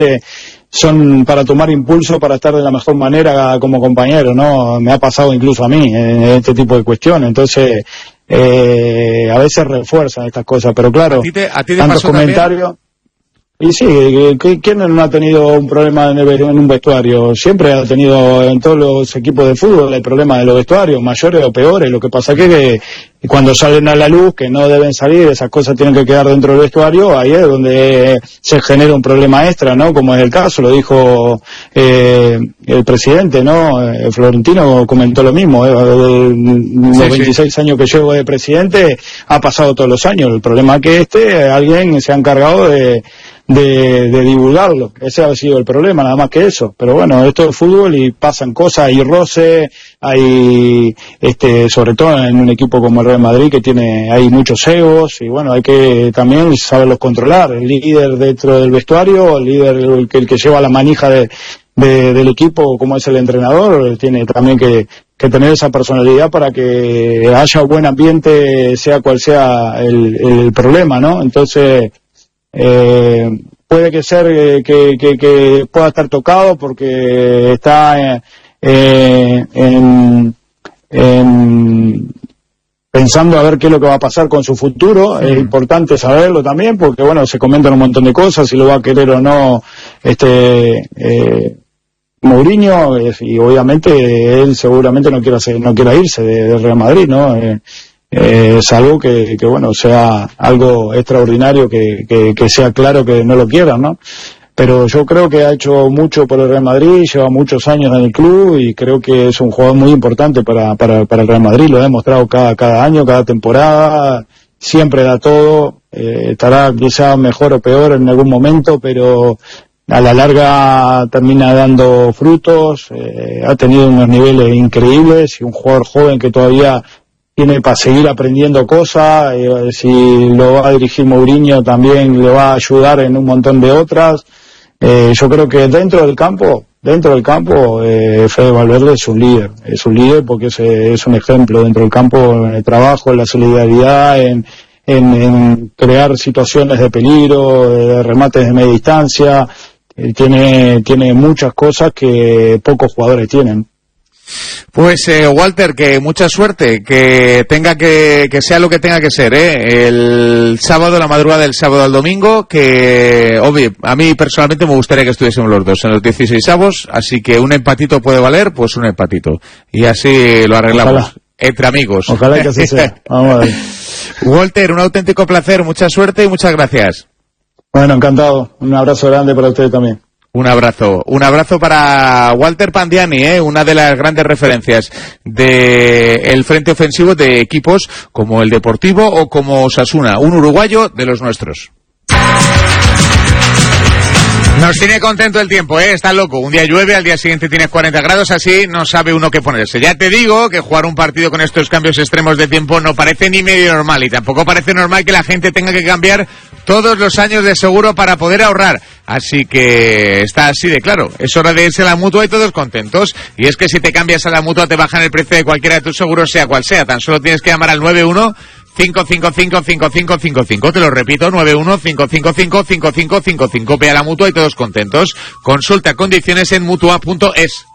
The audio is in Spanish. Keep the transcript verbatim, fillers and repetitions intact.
son para tomar impulso, para estar de la mejor manera como compañero, ¿no? Me ha pasado incluso a mí en este tipo de cuestiones, entonces eh, a veces refuerzan estas cosas, pero claro, ¿A ti te, a ti te tantos pasó comentarios... también? Y sí, ¿quién no ha tenido un problema en un vestuario? Siempre ha tenido en todos los equipos de fútbol el problema de los vestuarios, mayores o peores. Lo que pasa que, que cuando salen a la luz, que no deben salir, esas cosas tienen que quedar dentro del vestuario, ahí es donde se genera un problema extra, ¿no? Como es el caso, lo dijo eh, el presidente, ¿no? Eh, Florentino comentó lo mismo, eh, los sí, veintiséis sí. años que llevo de presidente, ha pasado todos los años. El problema es que este, alguien se ha encargado de... De, de divulgarlo, ese ha sido el problema, nada más que eso. Pero bueno, esto es fútbol y pasan cosas, hay roce, hay, este, sobre todo en un equipo como el Real Madrid que tiene, hay muchos egos y bueno, hay que también saberlos controlar. El líder dentro del vestuario, el líder, el que, el que lleva la manija de, de, del equipo, como es el entrenador, tiene también que, que tener esa personalidad para que haya buen ambiente, sea cual sea el, el problema, ¿no? Entonces, Eh, puede que ser eh, que, que, que pueda estar tocado porque está eh, eh, en, en pensando a ver qué es lo que va a pasar con su futuro. Sí. Es importante saberlo también porque bueno, se comentan un montón de cosas, si lo va a querer o no este eh, Mourinho, eh, y obviamente él seguramente no quiera ser, no quiera irse de, de Real Madrid, ¿no? Eh, Eh, es algo que, que bueno, sea algo extraordinario, que, que, que sea claro que no lo quieran, ¿no? Pero yo creo que ha hecho mucho por el Real Madrid, lleva muchos años en el club y creo que es un jugador muy importante para, para, para el Real Madrid, lo ha demostrado cada, cada año, cada temporada, siempre da todo, eh, estará quizá mejor o peor en algún momento, pero a la larga termina dando frutos, eh, ha tenido unos niveles increíbles y un jugador joven que todavía tiene para seguir aprendiendo cosas, eh, si lo va a dirigir Mourinho también le va a ayudar en un montón de otras. Eh, yo creo que dentro del campo, dentro del campo, eh, Fede Valverde es un líder, es un líder porque es, es un ejemplo dentro del campo, en el trabajo, en la solidaridad, en, en, en crear situaciones de peligro, de remates de media distancia, eh, tiene, tiene muchas cosas que pocos jugadores tienen. Pues eh, Walter, que mucha suerte, que tenga que, que sea lo que tenga que ser, ¿eh? El sábado, la madrugada del sábado al domingo, que, obvio, a mí personalmente me gustaría que estuviésemos los dos en los dieciseisavos, así que un empatito puede valer, pues un empatito. Y así lo arreglamos. Ojalá. Entre amigos. Ojalá que así sea. Vamos a ver. Walter, un auténtico placer, mucha suerte y muchas gracias. Bueno, encantado. Un abrazo grande para ustedes también. Un abrazo, un abrazo para Walter Pandiani, ¿eh? Una de las grandes referencias del frente ofensivo de equipos como el Deportivo o como Osasuna, un uruguayo de los nuestros. Nos tiene contento el tiempo, ¿eh? Está loco. Un día llueve, al día siguiente tienes cuarenta grados, así no sabe uno qué ponerse. Ya te digo que jugar un partido con estos cambios extremos de tiempo no parece ni medio normal, y tampoco parece normal que la gente tenga que cambiar todos los años de seguro para poder ahorrar. Así que está así de claro. Es hora de irse a la Mutua y todos contentos. Y es que si te cambias a la Mutua te bajan el precio de cualquiera de tus seguros, sea cual sea. Tan solo tienes que llamar al nueve uno cinco cinco cinco cinco cinco cinco cinco. Te lo repito, nueve uno cinco cinco cinco cinco cinco cinco cinco. Ve a la Mutua y todos contentos. Consulta condiciones en mutua punto es.